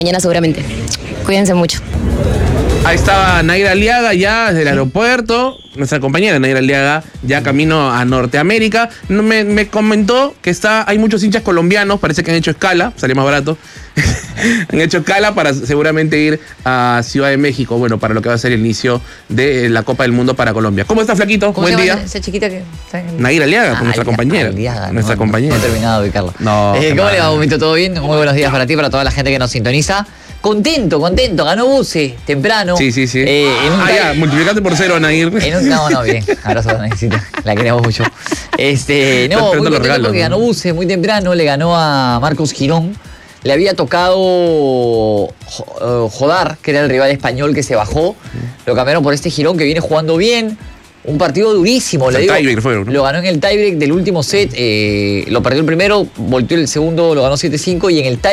Mañana seguramente. Cuídense mucho. Ahí estaba Naira Aliaga ya desde el aeropuerto, nuestra compañera Naira Aliaga ya camino a Norteamérica. Me comentó que hay muchos hinchas colombianos, parece que han hecho escala, sale más barato. Han hecho escala para seguramente ir a Ciudad de México, bueno, para lo que va a ser el inicio de la Copa del Mundo para Colombia. ¿Cómo está, flaquito? ¿Cómo Buen se llama día. esa chiquita que está en... Naira Aliaga, nuestra compañera. Aliaga, nuestra compañera. No he terminado de ubicarla. No, ¿Cómo le va, Momento? ¿Todo bien? Muy buenos días para ti, para toda la gente que nos sintoniza. Contento. Ganó Buse temprano. Sí. Ya, multiplicate por 0, Nair. No, bien. Abrazo a Naircita. La queremos mucho. Muy contento porque ganó Buse muy temprano. Le ganó a Marcos Girón. Le había tocado Jodar, que era el rival español que se bajó. Lo cambiaron por este Girón que viene jugando bien. Un partido durísimo, le digo. Lo ganó en el tiebreak del último set. Lo perdió el primero, volteó el segundo, lo ganó 7-5 y en el